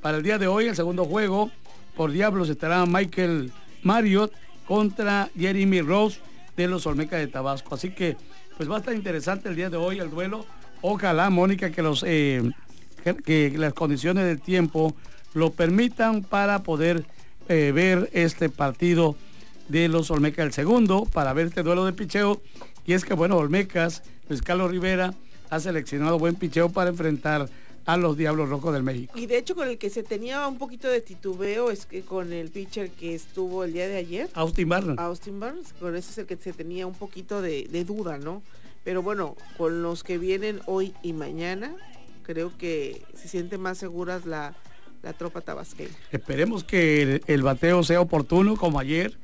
Para el día de hoy, el segundo juego, por Diablos estará Michael Marriott contra Jeremy Rose de los Olmecas de Tabasco. Así que, pues va a estar interesante el día de hoy el duelo. Ojalá, Mónica, que las condiciones del tiempo lo permitan para poder ver este partido de los Olmecas, el segundo, para ver este duelo de picheo. Y es que, bueno, Olmecas, Luis Carlos Rivera ha seleccionado buen picheo para enfrentar a los Diablos Rojos del México. Y de hecho, con el que se tenía un poquito de titubeo es que con el pitcher que estuvo el día de ayer, Austin Barnes, con ese es el que se tenía un poquito de duda, ¿no? Pero bueno, con los que vienen hoy y mañana, creo que se siente más seguras la tropa tabasqueña. Esperemos que el bateo sea oportuno como ayer,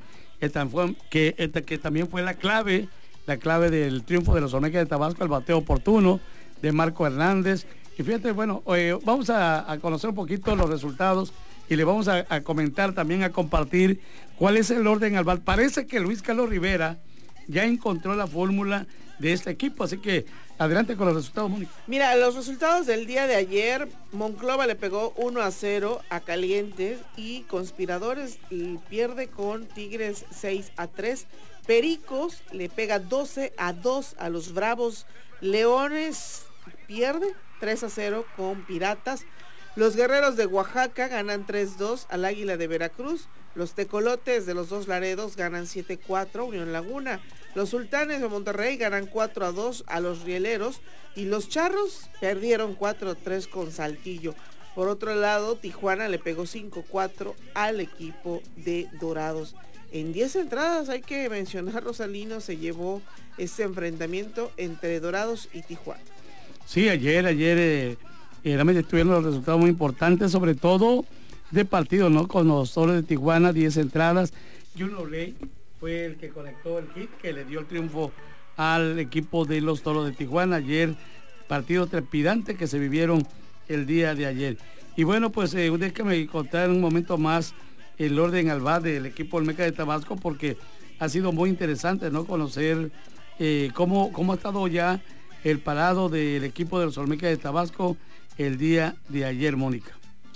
que también fue la clave del triunfo de los Olmecas de Tabasco, el bateo oportuno de Marco Hernández. Y fíjate, bueno, vamos a conocer un poquito los resultados y le vamos a comentar también, a compartir cuál es el orden al bat. Parece que Luis Carlos Rivera ya encontró la fórmula de este equipo, así que adelante con los resultados, Mónica. Mira, los resultados del día de ayer: Monclova le pegó 1-0 a Calientes y Conspiradores pierde con Tigres 6-3. Pericos le pega 12-2 a los Bravos. Leones pierde 3-0 con Piratas. Los Guerreros de Oaxaca ganan 3-2 al Águila de Veracruz. Los Tecolotes de los Dos Laredos ganan 7-4 Unión Laguna. Los Sultanes de Monterrey ganan 4-2 a los Rieleros. Y los Charros perdieron 4-3 con Saltillo. Por otro lado, Tijuana le pegó 5-4 al equipo de Dorados. En 10 entradas, hay que mencionar, Rosalino, se llevó este enfrentamiento entre Dorados y Tijuana. Sí, ayer realmente tuvieron los resultados muy importantes, sobre todo de partido, ¿no? Con los Toros de Tijuana, 10 entradas. Juno Ley fue el que conectó el hit que le dio el triunfo al equipo de los Toros de Tijuana. Ayer, partido trepidante que se vivieron el día de ayer. Y bueno, pues déjame contar un momento más el orden al bat del equipo Olmeca de Tabasco, porque ha sido muy interesante, ¿no? Conocer cómo ha estado ya el parado del equipo de los Olmecas de Tabasco el día de ayer, Mónica.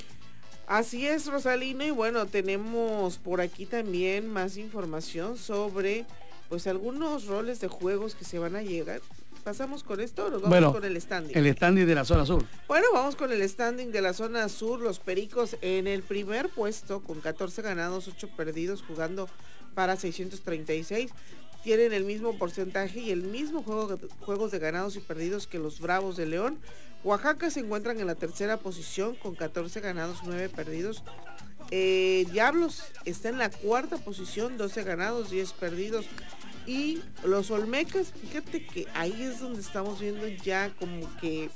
Así es, Rosalino, y bueno, tenemos por aquí también más información sobre pues algunos roles de juegos que se van a llegar. ¿Pasamos con esto o nos vamos con el standing? El standing de la zona sur. Bueno, vamos con el standing de la zona sur. Los Pericos en el primer puesto con 14 ganados, 8 perdidos, jugando para 636. Tienen el mismo porcentaje y el mismo juegos de ganados y perdidos que los Bravos de León. Oaxaca se encuentran en la tercera posición con 14 ganados, 9 perdidos. Diablos está en la cuarta posición, 12 ganados, 10 perdidos. Y los Olmecas, fíjate que ahí es donde estamos viendo ya como que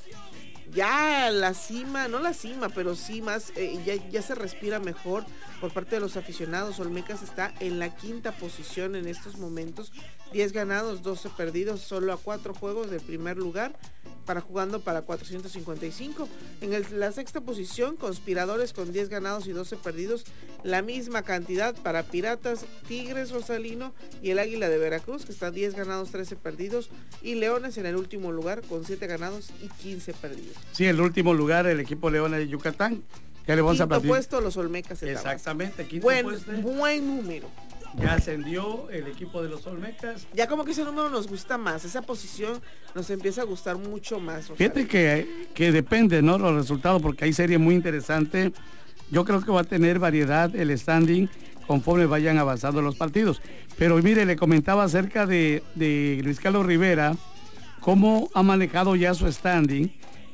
ya la cima, no la cima, pero sí más, ya se respira mejor por parte de los aficionados. Olmecas está en la quinta posición en estos momentos, 10 ganados, 12 perdidos, solo a 4 juegos del primer lugar, jugando para 455. En la sexta posición, Conspiradores con 10 ganados y 12 perdidos, la misma cantidad para Piratas, Tigres, Rosalino y el Águila de Veracruz, que está 10 ganados, 13 perdidos, y Leones en el último lugar con 7 ganados y 15 perdidos. Sí, el último lugar, el equipo Leones de Yucatán. Ya le vamos a platicar. Quinto puesto, los Olmecas. Exactamente, quinto puesto. Buen número. Ya ascendió el equipo de los Olmecas. Ya como que ese número nos gusta más, esa posición nos empieza a gustar mucho más. Fíjate que depende, ¿no? Los resultados, porque hay serie muy interesante. Yo creo que va a tener variedad el standing conforme vayan avanzando los partidos. Pero mire, le comentaba acerca de Luis Carlos Rivera, cómo ha manejado ya su standing,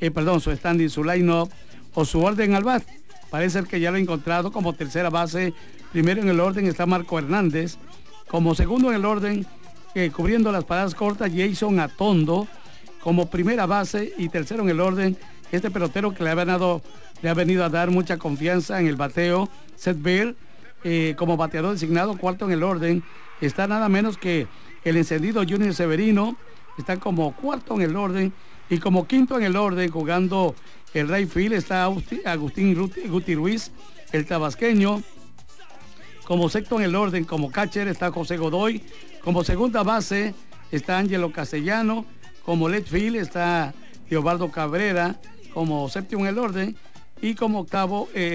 su line-up o su orden al bat. Parece que ya lo ha encontrado como tercera base. Primero en el orden está Marco Hernández. Como segundo en el orden, cubriendo las paradas cortas, Jason Atondo. Como primera base y tercero en el orden, este pelotero que le ha venido a dar mucha confianza en el bateo, Seth Bear. Como bateador designado, cuarto en el orden, está nada menos que el encendido Junior Severino. Está como cuarto en el orden. Y como quinto en el orden, jugando el right field, está Agustín Guti Ruiz, el tabasqueño. Como sexto en el orden, como catcher, está José Godoy. Como segunda base está Ángelo Castellano. Como left field está Teobaldo Cabrera. Como séptimo en el orden. Y como octavo